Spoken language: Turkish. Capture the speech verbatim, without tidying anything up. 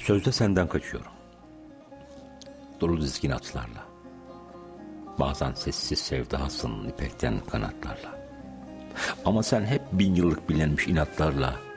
Sözde senden kaçıyorum. Dolu dizgin atlarla. Bazen sessiz sevdasın ipekten kanatlarla. Ama sen hep bin yıllık bilinmiş inatlarla